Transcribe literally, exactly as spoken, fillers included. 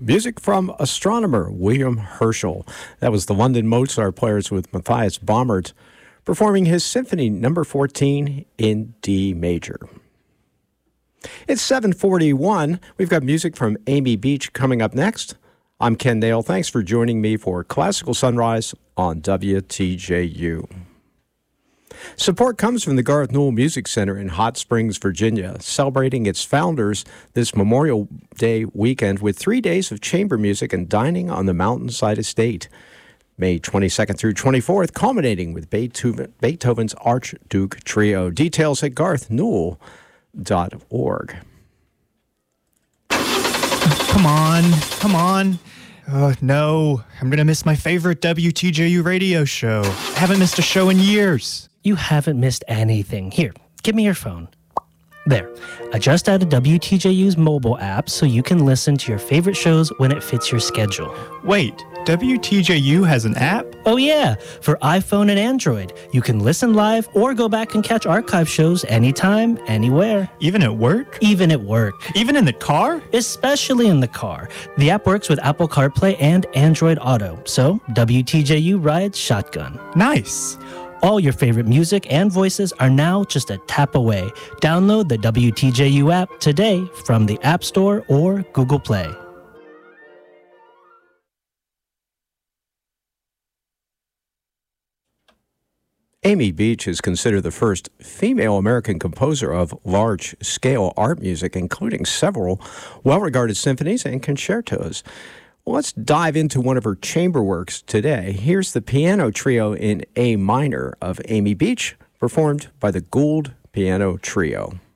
Music from astronomer William Herschel. That was the London Mozart Players with Matthias Baumert performing his Symphony Number fourteen in D major. It's seven forty-one. We've got music from Amy Beach coming up next. I'm Ken Dale. Thanks for joining me for Classical Sunrise on W T J U. Support comes from the Garth Newell Music Center in Hot Springs, Virginia, celebrating its founders this Memorial Day weekend with three days of chamber music and dining on the Mountainside Estate. May twenty-second through twenty-fourth, culminating with Beethoven, Beethoven's Archduke Trio. Details at garth newell dot org. Come on, come on. Oh, no, I'm going to miss my favorite W T J U radio show. I haven't missed a show in years. You haven't missed anything. Here, give me your phone. There. I just added W T J U's mobile app so you can listen to your favorite shows when it fits your schedule. Wait, W T J U has an app? Oh yeah, for iPhone and Android. You can listen live or go back and catch archive shows anytime, anywhere. Even at work? Even at work. Even in the car? Especially in the car. The app works with Apple CarPlay and Android Auto, so W T J U rides shotgun. Nice. All your favorite music and voices are now just a tap away. Download the W T J U app today from the App Store or Google Play. Amy Beach is considered the first female American composer of large-scale art music, including several well-regarded symphonies and concertos. Well, let's dive into one of her chamber works today. Here's the piano trio in A minor of Amy Beach, performed by the Gould Piano Trio.